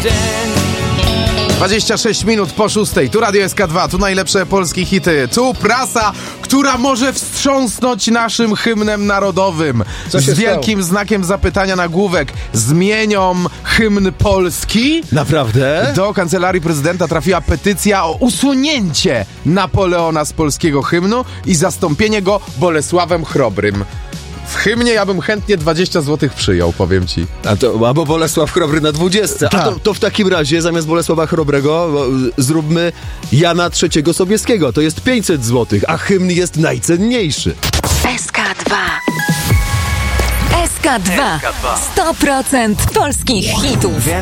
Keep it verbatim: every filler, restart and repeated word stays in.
dwadzieścia sześć minut po szóstej. Tu Radio S K dwa, tu najlepsze polskie hity. Tu prasa, która może wstrząsnąć naszym hymnem narodowym. Co się Z wielkim stało? znakiem zapytania nagłówek. Zmienią hymn polski? Naprawdę? Do kancelarii prezydenta trafiła petycja o usunięcie Napoleona z polskiego hymnu i zastąpienie go Bolesławem Chrobrym. W hymnie ja bym chętnie dwadzieścia złotych przyjął, powiem ci. A to, albo Bolesław Chrobry na dwudziestce. A to, to w takim razie zamiast Bolesława Chrobrego zróbmy Jana trzeciego Sobieskiego. To jest pięćset złotych, a hymn jest najcenniejszy. S K dwa. S K dwa. sto procent polskich hitów.